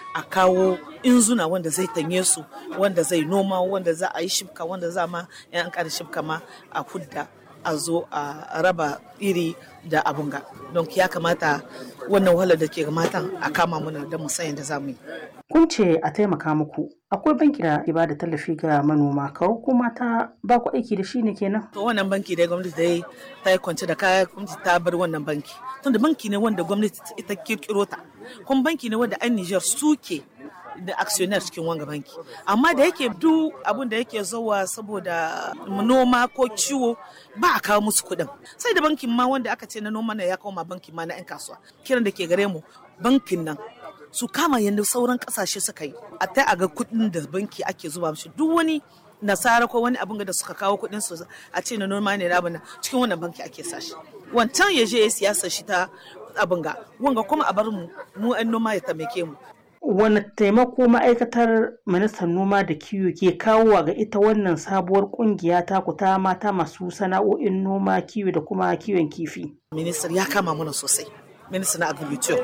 a kawo inzuna wanda zai tanye su, wanda zai noma, wanda za a yi shibka, wanda za ma yan an kada shibka ma a hudda a zo a raba iri da abunga. Don ya kamata wannan wahalar da ke ga matan a kama mana da musayin da za mu yi. Kun ce a taimaka muku. Akwai banki da ke ba da tallafi ga manoma, kawo ko mata ba ku aiki da shi ne kenan? To wannan banki dai gwamnati dai ta yi kwance da kaya, gwamnati ta bar wannan banki. Tunda banki ne wanda gwamnati ita kirkiro ta, kuma banki ne wanda 'yan Nijar suke da actionnaire cikin wanga banki. Amma da yake duk abin da yake zuwa saboda noma ko ciwo ba a kawo musu kuɗin. Sai da bankin ma wanda aka ce na noma ne ya kawo ma bankin ma na 'yan kasuwa. Kiran da ke gare mu bankin nan su kama yadda sauran kasashe suka yi, a ta a ga kuɗin da banki ake zuba mishi. Duk wani nasara ko wani abin da suka kawo kuɗin su a ce na noma ne rabana cikin wannan banki ake sashi. Wancan ya je ya siyasa shi ta abin ga wanga kuma a bar mu 'yan noma ya taimake mu. Wani taimako ma'aikatar ministan noma da kiwo ke kawowa ga ita wannan sabuwar kungiya ta ku ta mata masu sana'o'in noma, kiwo da kuma kiwon kifi? Ministan ya kama mana sosai. Ministan na agriculture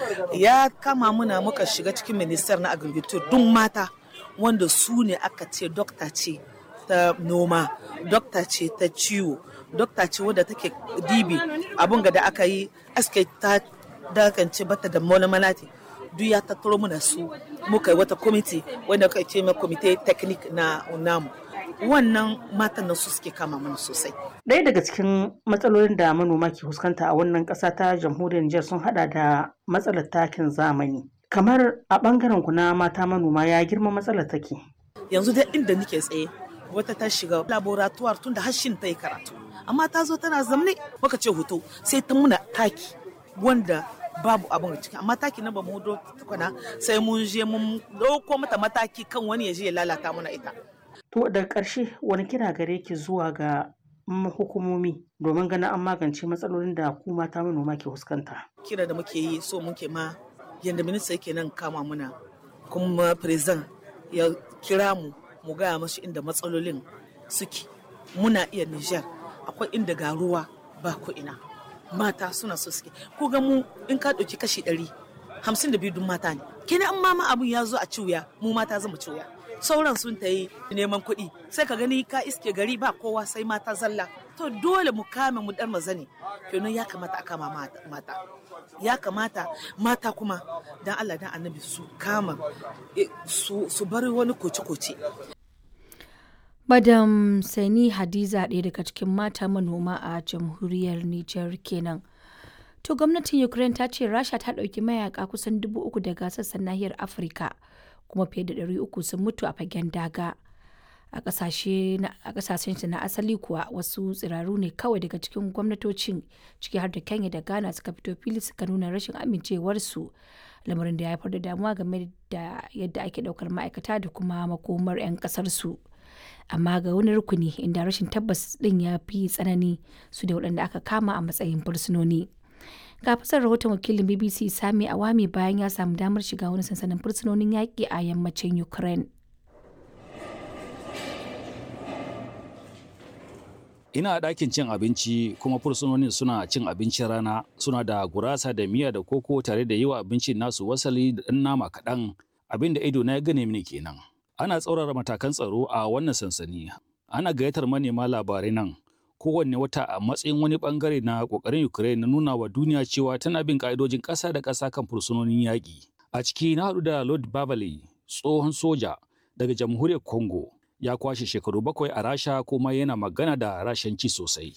ya kama muna, muka shiga cikin ministan na agriculture duk mata wanda su ne aka ce dokta ce ta noma, dokta ce ta ciwo, dokta ce wadda take dibi abun da aka yi aske ta dakance bata da malamalati. Duk ya tattaro muna su, muka yi wata kwamiti wanda aka ce mai kwamite teknik na namu. Wannan matan nan su suke kama mana sosai. Ɗaya daga cikin matsalolin da manoma ke fuskanta a wannan ƙasa ta jamhuriyar Nijar sun haɗa da matsalar takin zamani. Kamar a ɓangaren ku na mata manoma ya girma matsalar take? Yanzu dai inda nake tsaye wata ta shiga laboratoire tun da hashin ta yi karatu. Amma ta zo tana zamne muka ce hoto sai ta muna taki wanda babu abin a ciki. Amma taki na ba mu hudo tukuna sai mun je mun ɗauko mata mataki kan wani ya je ya lalata mana ita. To daga ƙarshe wani kira gare ki zuwa ga hukumomi domin ganin an magance matsalolin da ku mata manoma ke fuskanta? Kira da muke yi so muke ma yadda minista yake nan kama muna, kuma president ya kira mu gaya mashi inda matsalolin suke. Muna iya Nijar akwai inda ga ruwa ba ko ina, mata suna so suke. Ko ga mu in ka ɗauki kashi 152 dun mata ne. Kina an mama abun ya zo a ciwya, mu mata zama ciwya. Sauran sun ta yi neman kuɗi, sai ka gani ka iske gari ba kowa sai mata zalla. To dole mu kame mu dan mazane, kenan ya kamata a kama mata. Ya kamata mata kuma dan Allah dan Annabi su kama su bari wani koce-koce. Madam Sani Hadiza ɗaya daga cikin mata manoma a jamhuriyar Nijar kenan. To gwamnatin Ukraine ta ce Rasha ta ɗauki mayaka kusan 3,000 daga sassan nahiyar Afirka, kuma fiye da 300 sun mutu a fagen daga. A kasashen na asali kuwa wasu tsiraru ne kawai daga cikin gwamnatocin, ciki har da Kenya da Ghana, suka fito fili suka nuna rashin amincewarsu, lamarin da ya haifar da damuwa game da yadda ake daukar ma'aikata da kuma makomar 'yan kasarsu. Amma ga wani rukuni inda rashin tabbas din ya fi tsanani, su da waɗanda aka kama a matsayin fursunoni. Ga fasar rahoton wakilin BBC Sami Awami bayan ya samu damar shiga wani sansanin fursunonin yaƙi a yammacin Ukraine. Ina a ɗakin cin abinci kuma fursunonin suna cin abincin rana, suna da gurasa da miya da koko tare da yi wa abincin nasu wasali da ɗan nama kaɗan, abin da ido na ya gane mini kenan. Ana tsaurara matakan tsaro a wannan sansani. Ana gayyatar manema labarai nan kowanne wata a matsayin wani bangare na kokarin Ukraine na nuna wa duniya cewa tana bin ka'idojin ƙasa da ƙasa kan fursunonin yaƙi. A ciki na haɗu da Lord Babale, tsohon soja daga jamhuriyar Congo. Ya kwashe shekaru 7 a Rasha kuma yana magana da Rashanci sosai.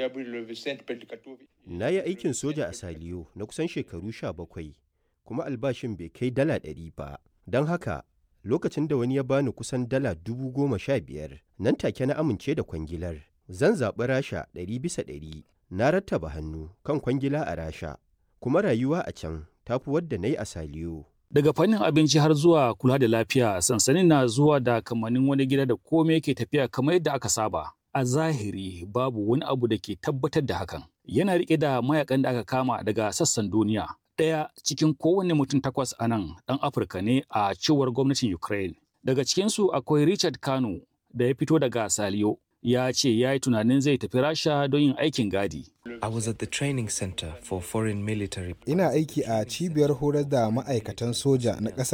Na yi aikin soja a Saliyo na kusan shekaru 17 kuma albashin bai kai dala 100 ba. Don haka lokacin da wani ya bani kusan dala 15,000 nan take na amince da kwangilar. Zan zaɓi Rasha 100%. Na rattaba hannu kan kwangila a Rasha, kuma rayuwa a can tafi wadda na yi a Saliyo. Daga fannin abinci har zuwa kula da lafiya, sansanin na zuwa da kamannin wani gida da komai yake tafiya kamar yadda aka saba. A zahiri babu wani abu da ke tabbatar da hakan. Yana riƙe da mayakan da aka kama daga sassan duniya. Ɗaya cikin kowanne mutum 8 a nan ɗan Afirka ne a cewar gwamnatin Ukraine. Daga cikinsu akwai Richard Kano da ya fito daga Saliyo. Ya ce ya yi tunanin zai tafi Rasha don yin aikin gadi. I was at the training center for foreign military. Ina aiki a cibiyar horar da ma'aikatan soja na ƙasa